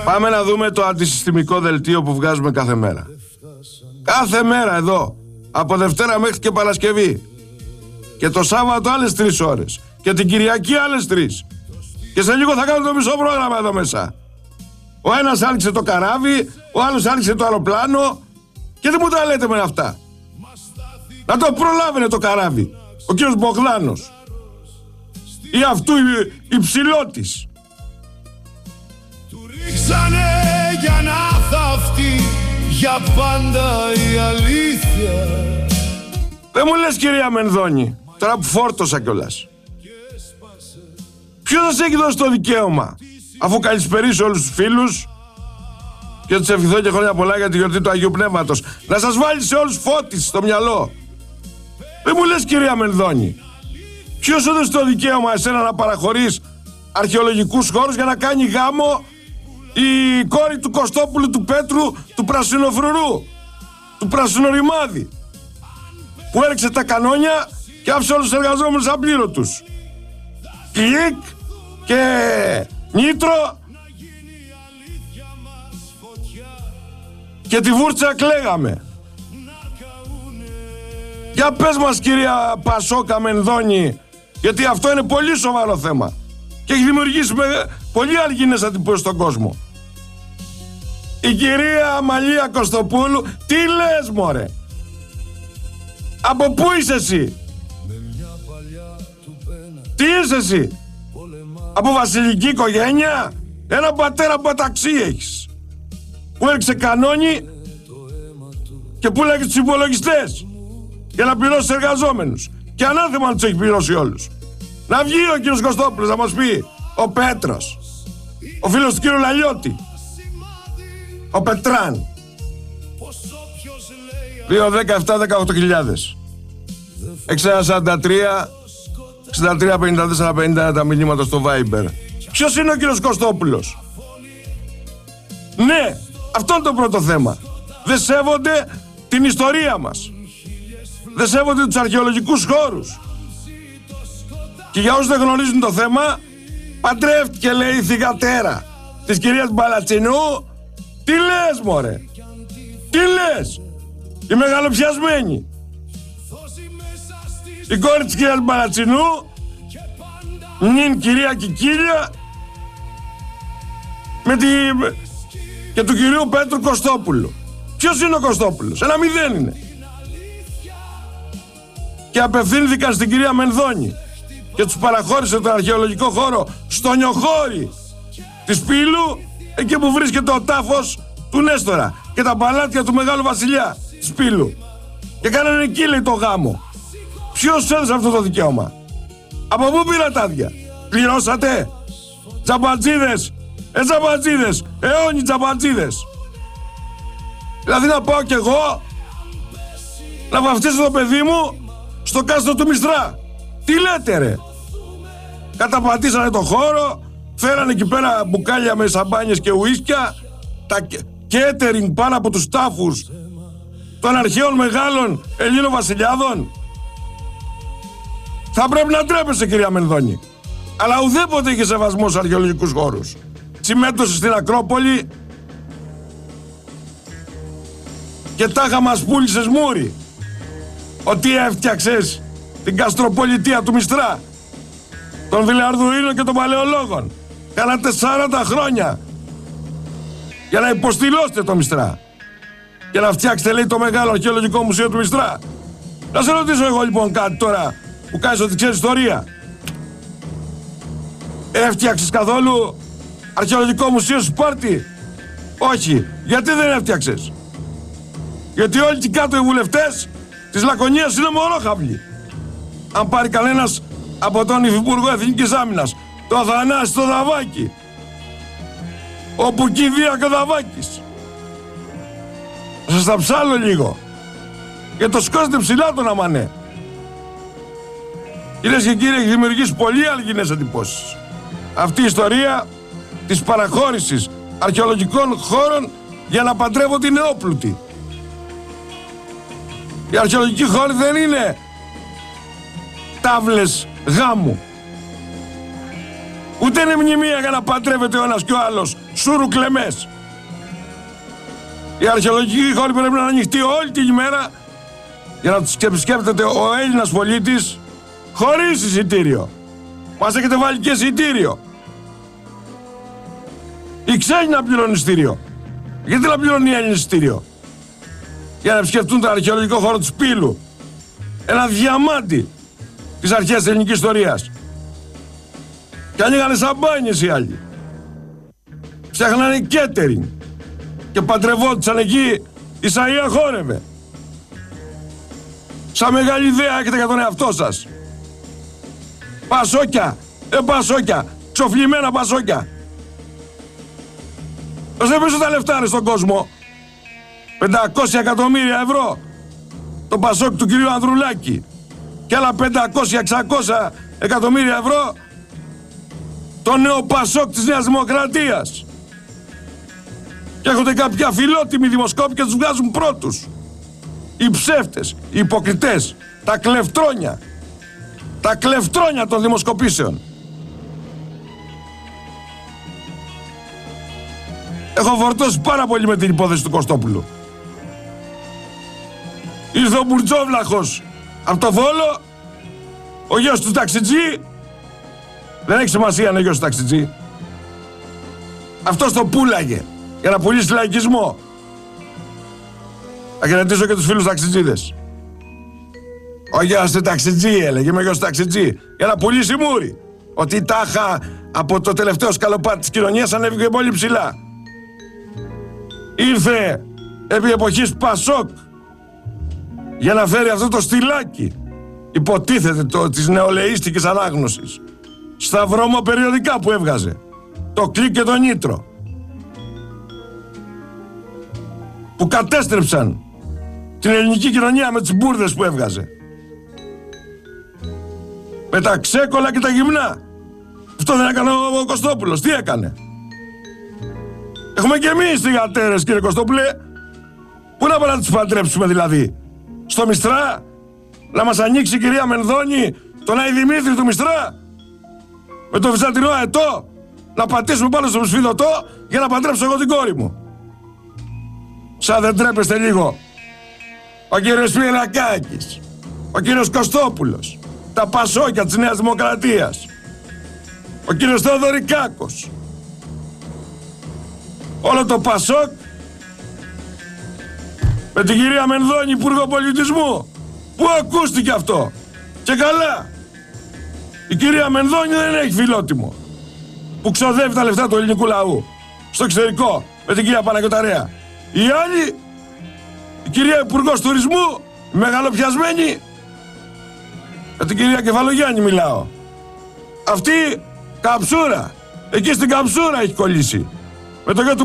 Πάμε να δούμε το αντισυστημικό δελτίο που βγάζουμε κάθε μέρα. Κάθε μέρα εδώ. Από Δευτέρα μέχρι και Παρασκευή. Και το Σάββατο άλλες 3 ώρες. Και την Κυριακή άλλες 3. Και σε λίγο θα κάνω το μισό πρόγραμμα εδώ μέσα. Ο ένας άνοιξε το καράβι, ο άλλος άνοιξε το αεροπλάνο. Και δεν μου τα λέτε με αυτά. Να το προλάβαινε το καράβι ο κύριος Μπογδάνος ή αυτού η ψηλότης. Του ρίξανε για να θαυτεί για πάντα η αλήθεια. Δεν μου λες κυρία Μενδώνη, τώρα που φόρτωσα κιόλας. Ποιος σας έχει δώσει το δικαίωμα, αφού καλησπερίσω όλους τους φίλους και τους ευχηθώ και χρόνια πολλά για τη γιορτή του Αγίου Πνεύματος, να σας βάλει σε όλους φώτιση στο μυαλό? Δεν μου λες κυρία Μενδώνη, ποιος σου έδωσε το δικαίωμα εσένα να παραχωρείς αρχαιολογικούς χώρους για να κάνει γάμο η κόρη του Κωστόπουλου του Πέτρου του Πρασινοφρουρού, του Πρασινορημάδη, που έριξε τα κανόνια και άφησε όλους τους εργαζόμενους απλήρωτους? Κλικ και νήτρο και τη βούρτσα κλαίγαμε. Για πες μας κυρία Πασόκα Μενδώνη, γιατί αυτό είναι πολύ σοβαρό θέμα και έχει δημιουργήσει πολύ αργίνες εντυπώσεις στον κόσμο. Η κυρία Αμαλία Κωστοπούλου, τι λες μωρέ? Από πού είσαι εσύ? Τι είσαι εσύ? Από βασιλική οικογένεια? Ένα πατέρα παταξί έχεις που έριξε κανόνι και πουλάγε τους υπολογιστές για να πληρώσει εργαζόμενους. Και ανάθεμα να τους έχει πληρώσει όλους. Να βγει ο κύριος Κωστόπουλος να μας πει, ο Πέτρος, ο φίλος του κύριου Λαλιώτη, ο Πετράν. 2-17-18 643 63-54-50 τα μηνύματα στο Viber. Ποιος είναι ο κύριος Κωστόπουλος? Ναι, αυτό είναι το πρώτο θέμα. Δεν σέβονται την ιστορία μας. Δεν σέβονται τους αρχαιολογικούς χώρους. Και για όσους δεν γνωρίζουν το θέμα, παντρεύτηκε λέει η θυγατέρα της κυρίας Μπαλατσινού. Τι λες μωρέ? Τι λες? Η μεγαλοπιασμένη, η κόρη της κυρίας Μπαλατσινού, νυν κυρία Κικίλια, και του κυρίου Πέτρου Κωστόπουλου. Ποιος είναι ο Κωστόπουλος? Ένα μηδέν είναι. Και απευθύνθηκαν στην κυρία Μενδώνη και τους παραχώρησε τον αρχαιολογικό χώρο στο Νιοχώρι της Πύλου, εκεί που βρίσκεται ο τάφος του Νέστορα και τα παλάτια του Μεγάλου Βασιλιά της Πύλου. Και κάνανε εκεί λέει το γάμο. Ποιος έδωσε αυτό το δικαίωμα? Από πού πήρατε άδεια? Πληρώσατε? Τζαμπατζίδες, τζαμπατζίδες, αιώνιοι τζαμπατζίδες. Δηλαδή να πάω κι εγώ να βαφτίσω το παιδί μου στο κάστρο του Μιστρά? Τι λέτε ρε? Καταπατήσανε το χώρο, φέρανε εκεί πέρα μπουκάλια με σαμπάνιες και ουίσκια, τα catering πάνω από τους τάφους των αρχαίων μεγάλων Ελλήνων βασιλιάδων. Θα πρέπει να ντρέπεσαι κυρία Μενδώνη. Αλλά ουδέποτε είχε σεβασμό στους αρχαιολογικούς χώρους. Συμμέτωσε στην Ακρόπολη και τάχα μας πούλησες μούρι ότι έφτιαξες την καστροπολιτεία του Μιστρά, των Βιλαρδουίνων και των Παλαιολόγων. Κάνατε 40 χρόνια για να υποστηλώσετε το Μιστρά και να φτιάξετε λέει το μεγάλο αρχαιολογικό μουσείο του Μιστρά. Να σε ρωτήσω εγώ λοιπόν κάτι τώρα που κάνεις ότι ξέρεις ιστορία. Έφτιαξες καθόλου αρχαιολογικό μουσείο στη Σπάρτη? Όχι. Γιατί δεν έφτιαξες? Γιατί όλοι και κάτω οι βουλευτές της Λακωνίας είναι μωρόχαυλοι. Αν πάρει κανένας από τον Υφυπουργό Εθνικής Άμυνας, το Αθανάση το Δαβάκη, όπου κηδεία και ο Δαβάκης, θα σας τα ψάλω λίγο και το σκόσετε ψηλά τον αμανέ. Κυρίες και κύριοι, έχει δημιουργήσει πολύ αλγινές εντυπώσεις αυτή η ιστορία της παραχώρησης αρχαιολογικών χώρων για να παντρεύονται οι νεόπλουτοι. Οι αρχαιολογικοί χώροι δεν είναι τάβλες γάμου. Ούτε είναι μνημεία για να παντρεύεται ο ένας και ο άλλος. Σούρου κλεμές. Οι αρχαιολογικοί χώροι πρέπει να είναι ανοιχτοί όλη την ημέρα για να τους επισκέπτεται ο Έλληνας πολίτης χωρίς εισιτήριο. Μας έχετε βάλει και εισιτήριο. Οι ξένοι να πληρώνουν εισιτήριο. Γιατί να πληρώνουν οι Έλληνες εισιτήριο? Για να επισκεφτούν τον αρχαιολογικό χώρο του Σπύλου. Ένα διαμάντι της αρχαίας ελληνικής ιστορίας. Και ανοίγανε σαμπάνιες οι άλλοι. Φτιάχνανε κέτερινγκ. Και παντρευόντουσαν εκεί, η Σαΐα χόρευε. Σαν μεγάλη ιδέα έχετε για τον εαυτό σας. Πασόκια, πασόκια, ξοφλημένα πασόκια. Δεν πίσω τα λεφτά στον κόσμο. 500 εκατομμύρια ευρώ το πασόκ του κυρίου Ανδρουλάκη. Και άλλα 500-600 εκατομμύρια ευρώ το νέο πασόκ της Νέας Δημοκρατίας. Και έχονται κάποια φιλότιμοι δημοσκόποι και τους βγάζουν πρώτους. Οι ψεύτες, οι υποκριτές, τα κλεφτρόνια. Τα κλεφτρόνια των δημοσκοπήσεων. Έχω φορτώσει πάρα πολύ με την υπόθεση του Κωστόπουλου. Ήρθε ο Μπουρτζόβλαχος από το Βόλο, ο γιος του ταξιτζή. Δεν έχει σημασία να είναι γιος του ταξιτζή. Αυτός το πούλαγε για να πουλήσει λαϊκισμό. Θα χαιρετήσω και τους φίλους ταξιτζίδες. Ο γιος του ταξιτζή έλεγε, είμαι γιος του ταξιτζή, για να πουλήσει μούρι. Ότι τάχα από το τελευταίο σκαλοπάτι της κοινωνίας ανέβηκε πολύ ψηλά. Ήρθε επί εποχής Πασόκ για να φέρει αυτό το στυλάκι, υποτίθεται της νεολαίστικης ανάγνωσης, στα βρωμοπεριοδικά που έβγαζε, το Κλικ και το Νίτρο, που κατέστρεψαν την ελληνική κοινωνία με τις μπουρδες που έβγαζε, με τα ξέκολα και τα γυμνά. Αυτό δεν έκανε ο Κωστόπουλος? Τι έκανε? Έχουμε και εμείς θυγατέρες, κύριε Κωστόπουλε. Πού να πάμε να τους παντρέψουμε δηλαδή? Στο Μιστρά? Να μας ανοίξει η κυρία Μενδώνη τον Άι Δημήτρη του Μιστρά? Με το βυζαντινό αετό? Να πατήσουμε πάνω στο σφιδωτό για να παντρέψω εγώ την κόρη μου? Σαν δεν τρέπεστε λίγο? Ο κύριος Μιρακάκης, ο κύριος Κωστόπουλος, τα πασόκια της Νέας Δημοκρατίας, ο κύριος Θεοδωρικάκος, όλο το Πασόκ με την κυρία Μενδώνη, Υπουργό Πολιτισμού. Πού ακούστηκε αυτό? Και καλά. Η κυρία Μενδώνη δεν έχει φιλότιμο που ξοδεύει τα λεφτά του ελληνικού λαού στο εξωτερικό με την κυρία Παναγιωταρέα. Η άλλη, η κυρία Υπουργός Τουρισμού, η μεγαλοπιασμένη, με την κυρία Κεφαλογιάννη μιλάω. Αυτή καψούρα, εκεί στην καψούρα έχει κολλήσει με το γιο του